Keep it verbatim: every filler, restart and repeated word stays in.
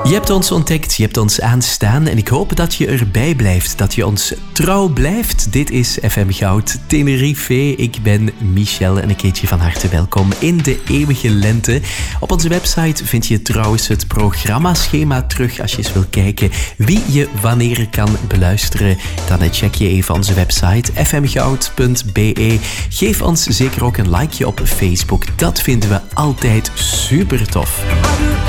Je hebt ons ontdekt, je hebt ons aanstaan en ik hoop dat je erbij blijft, dat je ons trouw blijft. Dit is F M Goud Tenerife. Ik ben Michel en ik heet je van harte welkom in de eeuwige lente. Op onze website vind je trouwens het programmaschema terug als je eens wil kijken wie je wanneer kan beluisteren. Dan check je even onze website f m goud punt b e. Geef ons zeker ook een likeje op Facebook. Dat vinden we altijd super tof.